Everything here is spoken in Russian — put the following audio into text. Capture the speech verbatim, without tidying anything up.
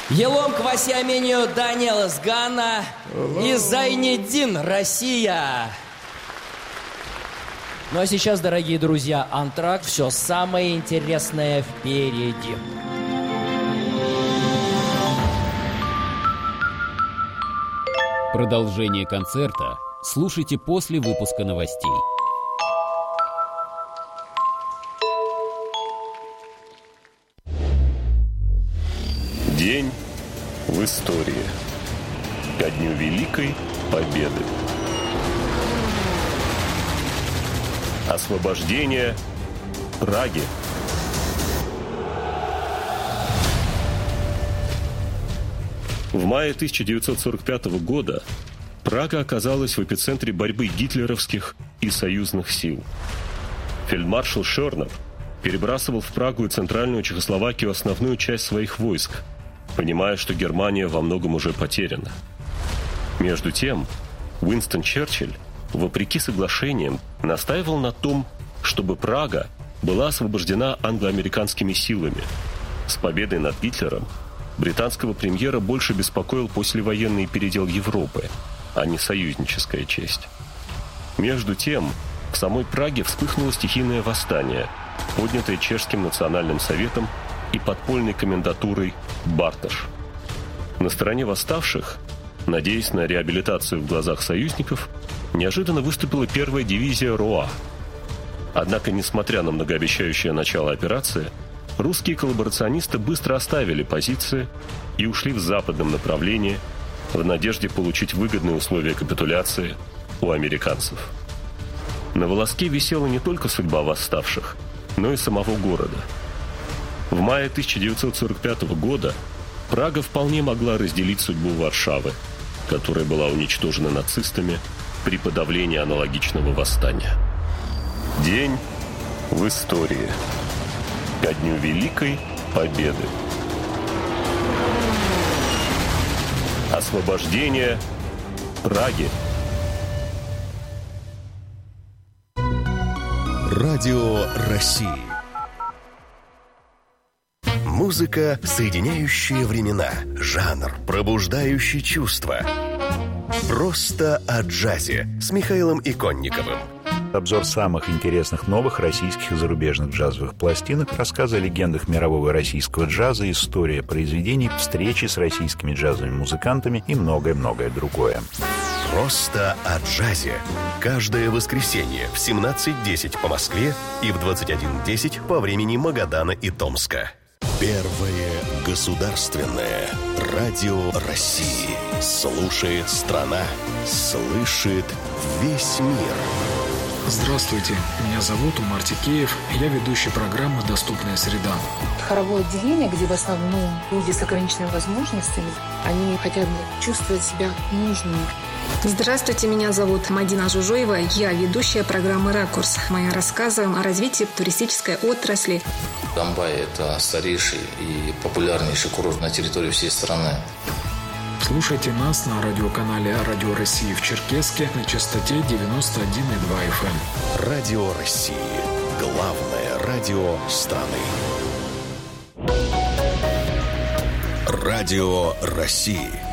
Елом Квасиамению Даниэл из Гана и Зайнеддин, Россия. Ну а сейчас, дорогие друзья, антракт. Все самое интересное впереди. Продолжение концерта слушайте после выпуска новостей. День в истории. Ко дню Великой Победы. Освобождение Праги. В мае тысяча девятьсот сорок пятого года Прага оказалась в эпицентре борьбы гитлеровских и союзных сил. Фельдмаршал Шернер перебрасывал в Прагу и Центральную Чехословакию основную часть своих войск, понимая, что Германия во многом уже потеряна. Между тем, Уинстон Черчилль, вопреки соглашениям, настаивал на том, чтобы Прага была освобождена англо-американскими силами. С победой над Гитлером британского премьера больше беспокоил послевоенный передел Европы, а не союзническая честь. Между тем, в самой Праге вспыхнуло стихийное восстание, поднятое Чешским национальным советом и подпольной комендатурой Барташ. На стороне восставших, надеясь на реабилитацию в глазах союзников, неожиданно выступила первая дивизия РОА. Однако, несмотря на многообещающее начало операции, русские коллаборационисты быстро оставили позиции и ушли в западном направлении в надежде получить выгодные условия капитуляции у американцев. На волоске висела не только судьба восставших, но и самого города. В мае тысяча девятьсот сорок пятого года Прага вполне могла разделить судьбу Варшавы, которая была уничтожена нацистами при подавлении аналогичного восстания. День в истории. Ко дню Великой Победы. Освобождение Праги. Радио России. Музыка, соединяющая времена, жанр, пробуждающий чувства. Просто о джазе с Михаилом Иконниковым. Обзор самых интересных новых российских и зарубежных джазовых пластинок, рассказы о легендах мирового и российского джаза, история произведений, встречи с российскими джазовыми музыкантами и многое-многое другое. Просто о джазе. Каждое воскресенье в семнадцать десять по Москве и в двадцать один десять по времени Магадана и Томска. Первое государственное радио России. Слушает страна, слышит весь мир. Здравствуйте, меня зовут Умар Тикеев, я ведущий программы «Доступная среда». Хоровое отделение, где в основном люди с ограниченными возможностями, они хотят чувствовать себя нужными. Здравствуйте, меня зовут Мадина Жужоева, я ведущая программы «Ракурс». Мы рассказываем о развитии туристической отрасли. Домбай – это старейший и популярнейший курорт на территории всей страны. Слушайте нас на радиоканале «Радио России» в Черкесске на частоте девяносто один и два эф эм. Радио России. Главное радио страны. Радио России.